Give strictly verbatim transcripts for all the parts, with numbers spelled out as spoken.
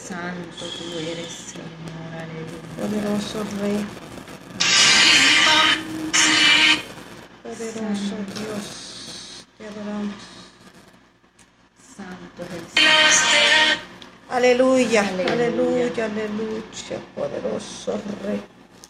Santo tú eres, Señor, aleluya. Poderoso Rey. Poderoso Santo. Dios, te adoramos. Santo es el Señor. Aleluya, Aleluya. aleluya, aleluya, poderoso Rey.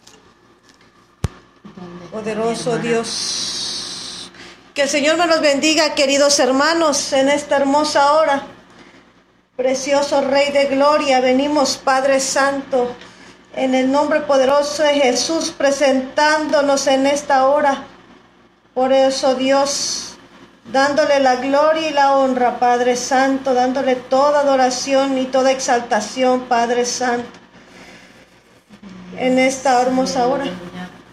¿Dónde está Poderoso mi hermana? Dios. Que el Señor me los bendiga, queridos hermanos, en esta hermosa hora. Precioso Rey de Gloria, venimos, Padre Santo, en el nombre poderoso de Jesús, presentándonos en esta hora. Por eso, Dios, dándole la gloria y la honra, Padre Santo, dándole toda adoración y toda exaltación, Padre Santo, en esta hermosa hora. Aleluya.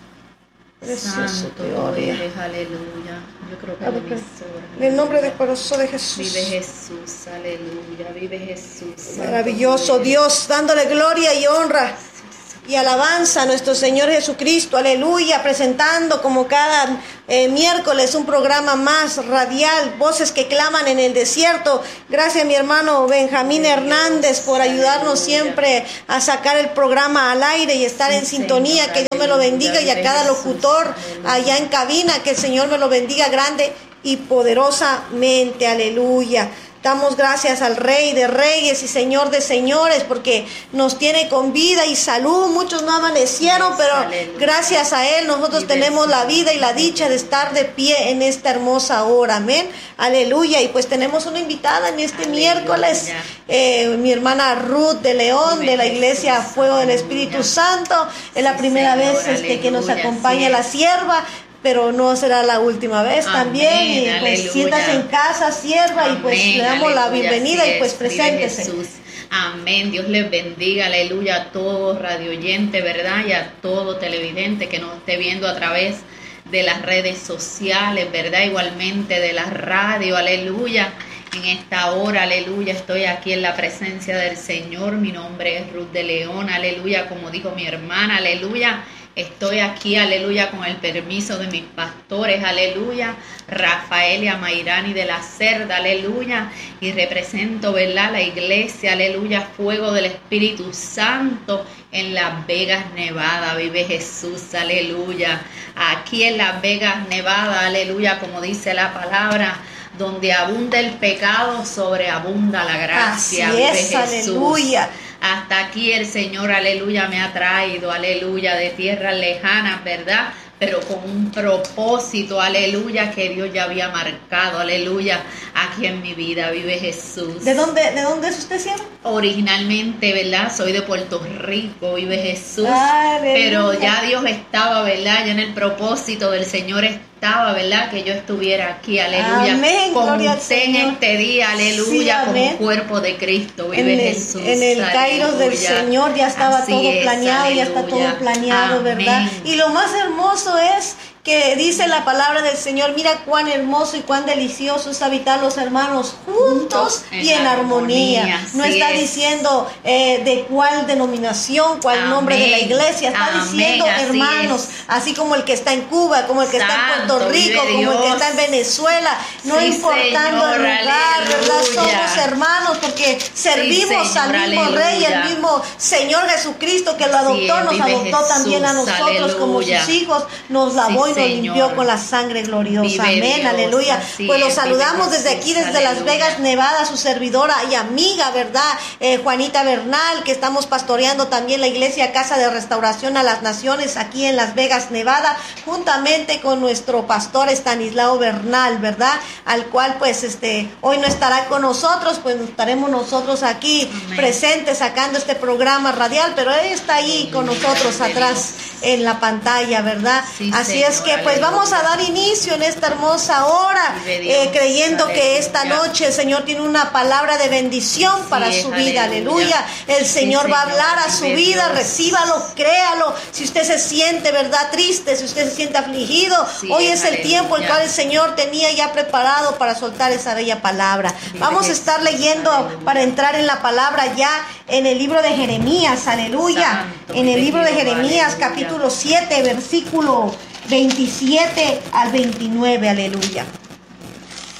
Precioso Santo te tú odia. eres, aleluya. Yo creo que Padre, la emisora. En el nombre de poderoso de Jesús. Vive Jesús, aleluya. Vive Jesús. Santo Maravilloso tú eres. Dios, dándole gloria y honra y alabanza a nuestro Señor Jesucristo, aleluya, presentando como cada eh, miércoles un programa más radial, voces que claman en el desierto. Gracias mi hermano Benjamín Hernández por ayudarnos siempre a sacar el programa al aire y estar en sintonía. Que Dios me lo bendiga, y a cada locutor allá en cabina, que el Señor me lo bendiga grande y poderosamente, aleluya. Damos gracias al Rey de Reyes y Señor de Señores, porque nos tiene con vida y salud. Muchos no amanecieron, pero gracias a Él nosotros tenemos la vida y la dicha de estar de pie en esta hermosa hora. Amén. Aleluya. Y pues tenemos una invitada en este Aleluya. miércoles, eh, mi hermana Ruth de León, de la Iglesia Fuego del Espíritu Santo. Es la Sí, primera Señor, vez este, que nos aleluya, acompaña así la es. sierva, pero no será la última vez. Amén, también. Y pues aleluya. siéntase en casa, sierva, y pues Amén, le damos la aleluya, bienvenida así y pues es. Vive preséntese. Jesús. Amén. Dios les bendiga, aleluya, a todo radio oyente, ¿verdad? Y a todo televidente que nos esté viendo a través de las redes sociales, ¿verdad? Igualmente de la radio, aleluya. En esta hora, aleluya, estoy aquí en la presencia del Señor. Mi nombre es Ruth de León, aleluya, como dijo mi hermana, aleluya. Estoy aquí, aleluya, con el permiso de mis pastores, aleluya, Rafael y Amairani de la Cerda, aleluya, y represento, ¿verdad?, la iglesia, aleluya, Fuego del Espíritu Santo en Las Vegas, Nevada. Vive Jesús, aleluya. Aquí en Las Vegas, Nevada, aleluya, como dice la palabra, donde abunda el pecado, sobreabunda la gracia. Así Vive es, Jesús. aleluya. Hasta aquí el Señor, aleluya, me ha traído, aleluya, de tierras lejanas, ¿verdad? Pero con un propósito, aleluya, que Dios ya había marcado, aleluya, aquí en mi vida. Vive Jesús. ¿De dónde, de dónde es usted, sierva? Originalmente, ¿verdad? Soy de Puerto Rico, vive Jesús. Aleluya. Pero ya Dios estaba, ¿verdad? Ya en el propósito del Señor estaba, ¿verdad? Que yo estuviera aquí, aleluya. Amén, Con gloria al usted en Señor. este día, aleluya, Sí, como amén. cuerpo de Cristo. Vive En el, Jesús. en el Kairos del aleluya. Señor ya estaba Así todo es, planeado, ya está aleluya. todo planeado, ¿verdad? Amén. Y lo más hermoso es que dice la palabra del Señor: mira cuán hermoso y cuán delicioso es habitar los hermanos juntos En y en armonía. armonía, No así está es. diciendo eh, de cuál denominación, cuál Amén. nombre de la iglesia, está Amén, diciendo así hermanos, es. así como el que está en Cuba, como el que está en Santo, Puerto Rico, vive como el que Dios. está en Venezuela, no Sí, importando Señor, el lugar, ¿verdad? aleluya. Somos hermanos porque servimos Señor, al mismo aleluya. Rey, el mismo Señor Jesucristo que lo Así adoptó, es, nos vive adoptó Jesús, también a nosotros como aleluya. sus hijos, nos lavó Sí, y nos Señor. limpió con la sangre gloriosa. Vive Amén, Dios, aleluya. así Pues los es, vive saludamos desde Jesús, aquí, desde Las aleluya. Vegas, Nevada, su servidora y amiga, ¿verdad? Eh, Juanita Bernal, que estamos pastoreando también la iglesia Casa de Restauración a las Naciones aquí en Las Vegas, Nevada, juntamente con nuestro pastor Estanislao Bernal, ¿verdad? Al cual pues este hoy no estará con nosotros, pues estaremos nosotros aquí Amén. presentes sacando este programa radial, pero él está ahí con nosotros atrás en la pantalla, ¿verdad? Sí, Así Señor, es que pues aleluya. vamos a dar inicio en esta hermosa hora, Vive Dios, eh, creyendo que aleluya. esta noche el Señor tiene una palabra de bendición para es, su vida, aleluya. aleluya. El Sí, Señor va a Señor, hablar a su vive vida, Dios. recíbalo, créalo. Si usted se siente, ¿verdad?, triste, si usted se siente afligido, Sí, hoy es el aleluya. tiempo el cual el Señor tenía ya preparado para soltar esa bella palabra. Vive Vamos a Jesús, estar leyendo aleluya. para entrar en la palabra ya en el libro de Jeremías, aleluya. Santo, En el vive libro de Dios, Jeremías, aleluya. capítulo siete, versículo veintisiete al veintinueve, aleluya.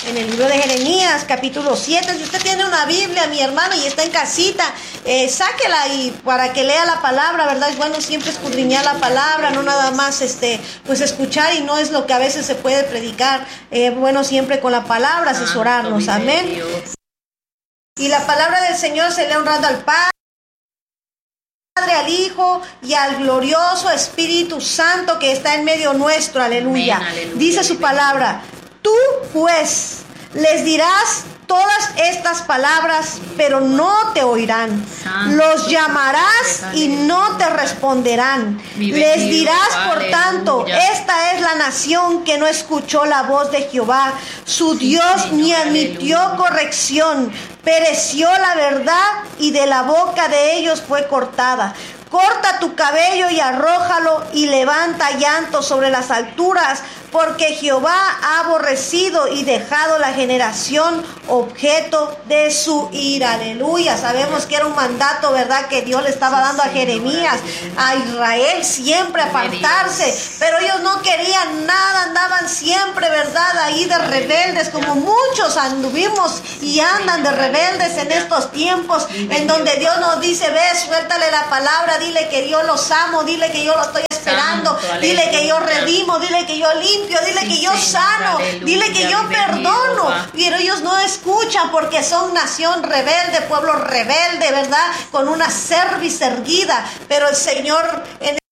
en el libro de Jeremías, capítulo siete. Si usted tiene una Biblia, mi hermano, y está en casita, eh, sáquela y para que lea la palabra, ¿verdad? Es bueno siempre escudriñar la palabra, no nada más este, pues escuchar, y no es lo que a veces se puede predicar. Eh, bueno, siempre con la palabra asesorarnos, amén. Y la palabra del Señor se le honrando al Padre, al Hijo y al glorioso Espíritu Santo que está en medio nuestro, aleluya. Amén, aleluya. Dice su palabra: tú pues les dirás todas estas palabras, pero no te oirán. Santo, los llamarás y no te responderán. Les dirás, por tanto, esta es la nación que no escuchó la voz de Jehová, su Dios, ni admitió corrección. Pereció la verdad y de la boca de ellos fue cortada. Corta tu cabello y arrójalo y levanta llanto sobre las alturas, porque Jehová ha aborrecido y dejado la generación objeto de su ira. Aleluya. Sabemos que era un mandato, ¿verdad?, que Dios le estaba dando a Jeremías, a Israel, siempre apartarse, pero ellos no querían nada, andaban siempre, ¿verdad?, ahí de rebeldes, como muchos anduvimos y andan de rebeldes en estos tiempos, en donde Dios nos dice: ve, suéltale la palabra, dile que yo los amo, dile que yo lo estoy esperando, dile que yo redimo, dile que yo limpio, dile sí, que yo sano, aleluya, dile que yo perdono. Pero ellos no escuchan porque son nación rebelde, pueblo rebelde, ¿verdad? Con una cerviz erguida. Pero el Señor en